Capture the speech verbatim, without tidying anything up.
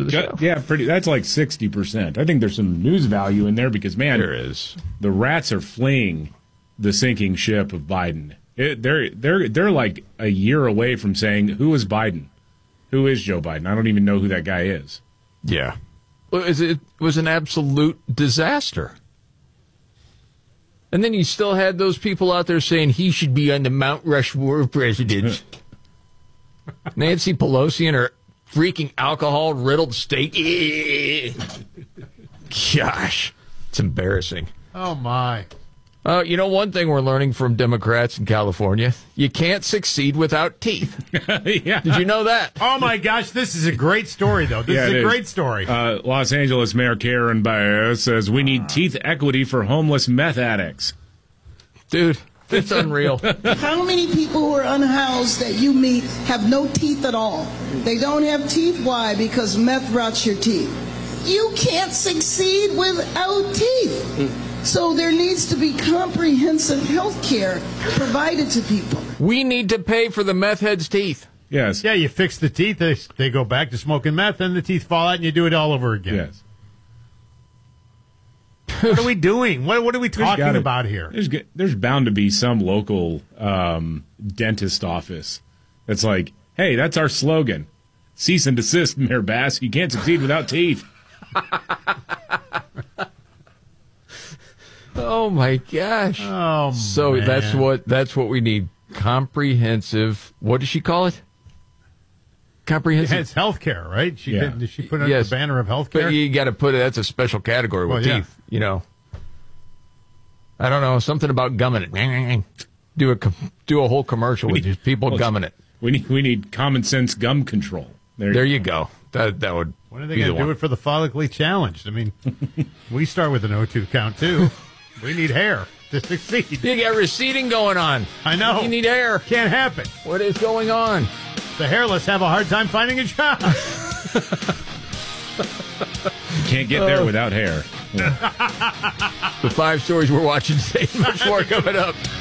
the Ju- show. Yeah, pretty. That's like sixty percent. I think there's some news value in there because, man, There is. the rats are fleeing the sinking ship of Biden. It, they're they're they're like a year away from saying, who is Biden? Who is Joe Biden? I don't even know who that guy is. Yeah. Well, it it was an absolute disaster. And then you still had those people out there saying he should be on the Mount Rushmore of presidents. Nancy Pelosi and her freaking alcohol-riddled state. Gosh, it's embarrassing. Oh, my. Uh, you know, one thing we're learning from Democrats in California, you can't succeed without teeth. Yeah. Did you know that? Oh, my gosh, this is a great story, though. This Yeah, is it a is. great story. Uh, Los Angeles Mayor Karen Baez says we need teeth equity for homeless meth addicts. Dude, it's unreal. How many people who are unhoused that you meet have no teeth at all? They don't have teeth. Why? Because meth rots your teeth. You can't succeed without teeth. So there needs to be comprehensive health care provided to people. We need to pay for the meth head's teeth. Yes. Yeah, you fix the teeth, they, they go back to smoking meth, and the teeth fall out, and you do it all over again. Yes. What are we doing? What, what are we There's talking gotta- about here? There's g- there's bound to be some local um, dentist office that's like, hey, that's our slogan. Cease and desist, Mayor Bass. You can't succeed without teeth. Oh my gosh. Oh, So man. that's what that's what we need. Comprehensive. What does she call it? Comprehensive. It's health care, right? She Yeah. did, did she put it Yes. under the banner of health care? But you got to put it. That's a special category with Well, yeah. teeth. You know. I don't know, something about gumming it. Do a com- do a whole commercial with just people Well, gumming it. We need we need common sense gum control. There, There you go. That that would. When are they be going the to do one. it for the follically challenged? I mean, we start with an O two count, too. We need hair to succeed. You got receding going on. I know. You need hair. Can't happen. What is going on? The hairless have a hard time finding a job. Can't get there without hair. Yeah. The five stories we're watching today. Much more coming up.